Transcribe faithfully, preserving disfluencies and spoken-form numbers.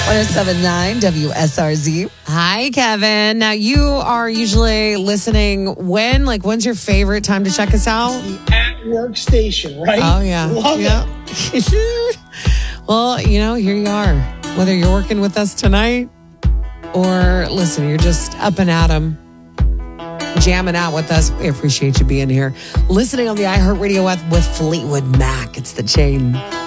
oh seven point nine W S R Z. Hi, Kevin. Now, you are usually listening when? Like, when's your favorite time to check us out? The at work station, right? Oh, yeah. Love yeah. it. Well, you know, here you are. Whether you're working with us tonight or, listen, you're just up and at 'em, jamming out with us. We appreciate you being here. Listening on the iHeartRadio app with Fleetwood Mac. It's The Chain.